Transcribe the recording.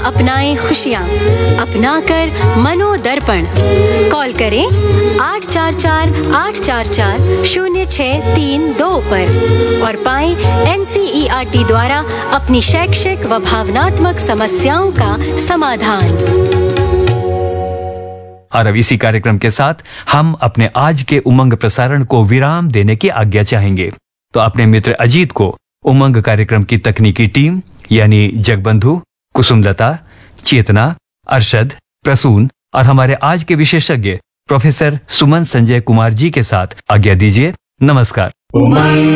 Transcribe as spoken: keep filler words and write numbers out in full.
अपनाएं खुशियाँ, अपना कर मनोदर्पण। कॉल करें आठ चार चार आठ चार चार शून्य छः तीन दो पर और पाएं N C E R T द्वारा अपनी शैक्षिक व भावनात्मक समस्याओं का समाधान। और अब इसी कार्यक्रम के साथ हम अपने आज के उमंग प्रसारण को विराम देने की आज्ञा चाहेंगे। तो अपने मित्र अजीत को उमंग कार्यक्रम की तकनीकी टीम यानी जगबंधु, कुसुमलता, चेतना, अरशद, प्रसून और हमारे आज के विशेषज्ञ प्रोफेसर सुमन संजय कुमार जी के साथ आज्ञा दीजिए। नमस्कार।